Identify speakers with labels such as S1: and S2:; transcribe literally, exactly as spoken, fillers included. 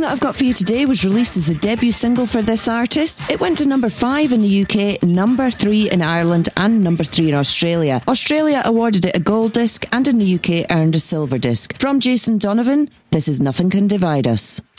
S1: song that I've got for you today was released as the debut single for this artist. It went to number five in the U K, number three in Ireland, and number three in Australia. Australia awarded it a gold disc, and in the U K earned a silver disc. From Jason Donovan, this is Nothing Can Divide Us.